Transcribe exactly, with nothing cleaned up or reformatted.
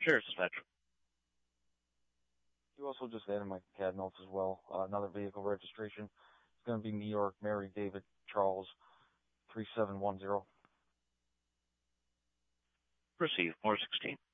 Sheriff Dispatch. You also just added my C A D notes as well. Uh, another vehicle registration. It's going to be New York, Mary David Charles, three seven one zero. Receive four sixteen.